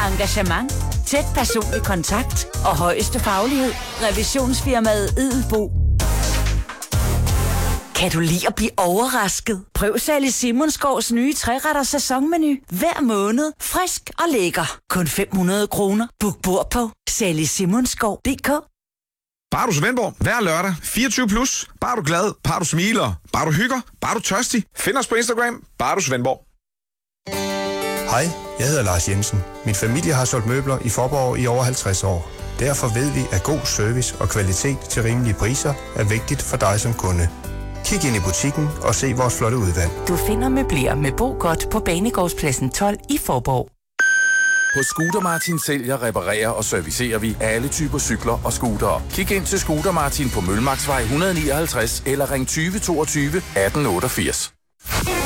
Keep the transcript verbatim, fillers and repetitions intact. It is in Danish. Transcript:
Engagement, tæt personlig kontakt og højeste faglighed. Revisionsfirmaet Edelbo. Kan du lide at blive overrasket? Prøv Sally Simonsgaards nye tre-retters sæsonmenu. Hver måned. Frisk og lækker. Kun fem hundrede kroner. Book bord på sally simonsgaard punktum d k. Bare du Svendborg. Hver lørdag. fireogtyve plus. Bare du glad. Bare du smiler. Bare du hygger. Bare du tørstig. Find os på Instagram. Bare du Svendborg. Hej, jeg hedder Lars Jensen. Min familie har solgt møbler i Faaborg i over halvtreds år. Derfor ved vi, at god service og kvalitet til rimelige priser er vigtigt for dig som kunde. Kig ind i butikken og se vores flotte udvalg. Du finder møbler med Bo Godt på Banegårdspladsen tolv i Faaborg. Hos Scooter Martin sælger, reparerer og servicerer vi alle typer cykler og scootere. Kig ind til Scooter Martin på Mølmarksvej et hundrede nioghalvtreds eller ring tyve toogtyve atten otteogfirs.